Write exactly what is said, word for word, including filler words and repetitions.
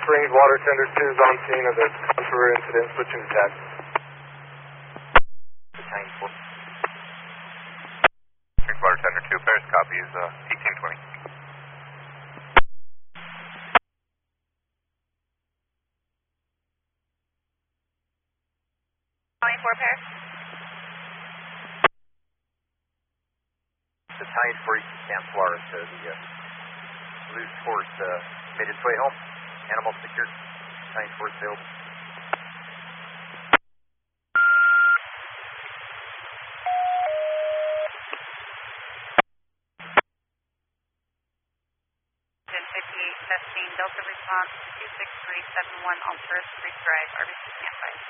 Springs, Water Tender two is on scene of the contour incident, switching to taxi. Battalion four. Springs, Water Tender two, Paris copies, uh, eighteen twenty. Battalion four, Paris. Battalion four, San Flores, uh, the uh, loose horse uh, made its way home. Animal secured. Battalion four sailed. fifty-eight testing, Delta response two six three seven one on First Creek Drive, R B C standby.